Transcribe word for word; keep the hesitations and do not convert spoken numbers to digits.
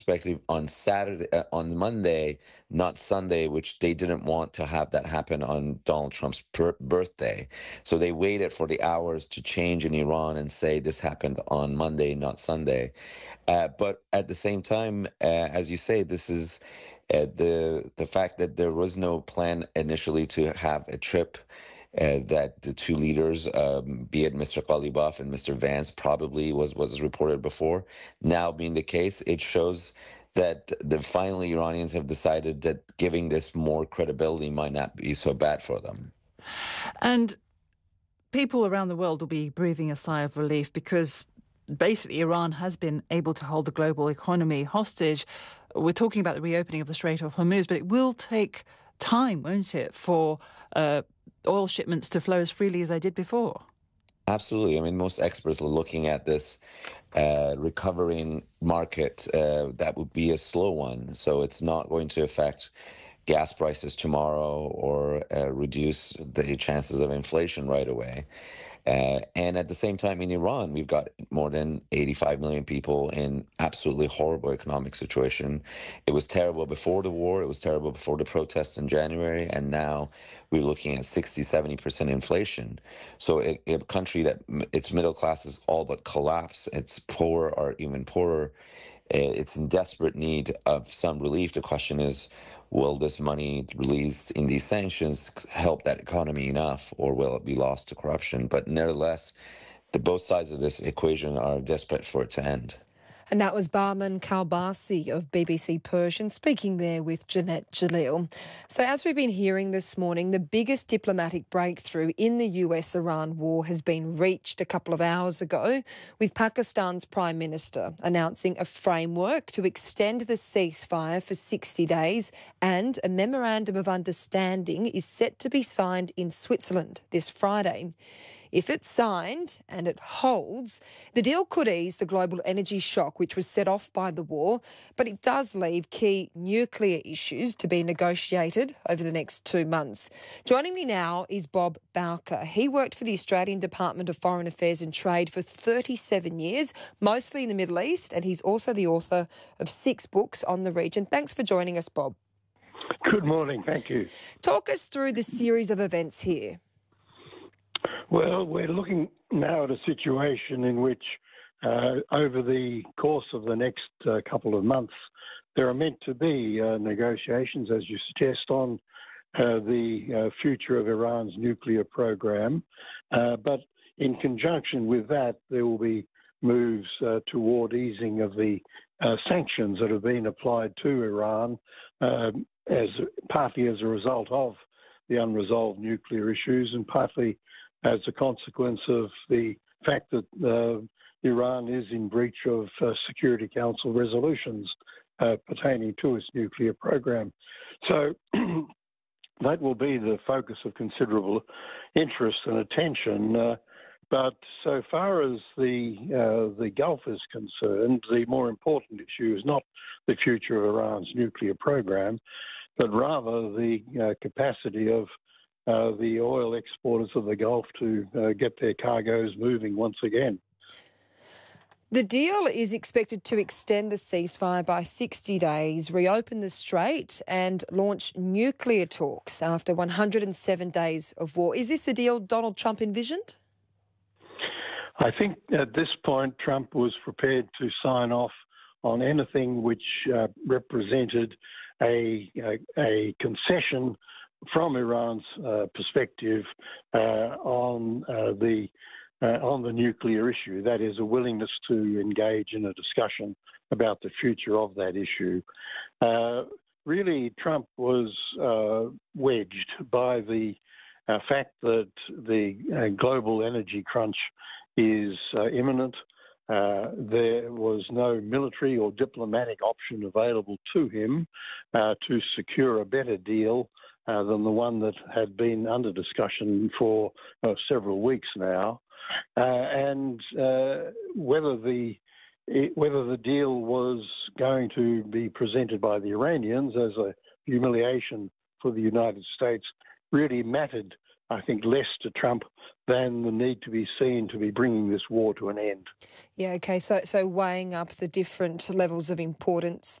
perspective on Saturday, uh, on Monday, not Sunday, which they didn't want to have that happen on Donald Trump's per- birthday. So they waited for the hours to change in Iran and say this happened on Monday, not Sunday. Uh, but at the same time, uh, as you say, this is uh, the the fact that there was no plan initially to have a trip. Uh, that the two leaders, um, be it Mister Ghalibaf and Mister Vance, probably was was reported before. Now being the case, it shows that the finally Iranians have decided that giving this more credibility might not be so bad for them. And people around the world will be breathing a sigh of relief because basically Iran has been able to hold the global economy hostage. We're talking about the reopening of the Strait of Hormuz, but it will take time, won't it, for uh, oil shipments to flow as freely as they did before? Absolutely. I mean, most experts are looking at this uh, recovering market. Uh, that would be a slow one. So it's not going to affect gas prices tomorrow or uh, reduce the chances of inflation right away. Uh, and at the same time, in Iran, we've got more than eighty-five million people in absolutely horrible economic situation. It was terrible before the war. It was terrible before the protests in January. And now we're looking at sixty, seventy percent inflation. So a, a country that m- its middle class is all but collapse, it's poor or even poorer, uh, it's in desperate need of some relief. The question is, will this money released in these sanctions help that economy enough, or will it be lost to corruption? But nevertheless, the both sides of this equation are desperate for it to end. And that was Barman Kalbasi of B B C Persian speaking there with Jeanette Jalil. So as we've been hearing this morning, the biggest diplomatic breakthrough in the U S-Iran war has been reached a couple of hours ago, with Pakistan's Prime Minister announcing a framework to extend the ceasefire for sixty days, and a memorandum of understanding is set to be signed in Switzerland this Friday. If it's signed and it holds, the deal could ease the global energy shock which was set off by the war, but it does leave key nuclear issues to be negotiated over the next two months. Joining me now is Bob Bowker. He worked for the Australian Department of Foreign Affairs and Trade for thirty-seven years, mostly in the Middle East, and he's also the author of six books on the region. Thanks for joining us, Bob. Good morning, thank you. Talk us through the series of events here. Well, we're looking now at a situation in which uh, over the course of the next uh, couple of months, there are meant to be uh, negotiations, as you suggest, on uh, the uh, future of Iran's nuclear program. Uh, but in conjunction with that, there will be moves uh, toward easing of the uh, sanctions that have been applied to Iran, uh, as partly as a result of the unresolved nuclear issues and partly as a consequence of the fact that uh, Iran is in breach of uh, Security Council resolutions uh, pertaining to its nuclear program. So that will be the focus of considerable interest and attention. Uh, but so far as the uh, the Gulf is concerned, the more important issue is not the future of Iran's nuclear program, but rather the uh, capacity of Uh, the oil exporters of the Gulf to uh, get their cargoes moving once again. The deal is expected to extend the ceasefire by sixty days, reopen the strait and launch nuclear talks after one hundred seven days of war. Is this the deal Donald Trump envisioned? I think at this point Trump was prepared to sign off on anything which uh, represented a, a, a concession from Iran's uh, perspective uh, on uh, the uh, on the nuclear issue. That is, a willingness to engage in a discussion about the future of that issue. Uh, really, Trump was uh, wedged by the uh, fact that the uh, global energy crunch is uh, imminent. Uh, there was no military or diplomatic option available to him uh, to secure a better deal Uh, than the one that had been under discussion for uh, several weeks now, uh, and uh, whether the it, whether the deal was going to be presented by the Iranians as a humiliation for the United States really mattered I think, less to Trump than the need to be seen to be bringing this war to an end. Yeah, okay, so so weighing up the different levels of importance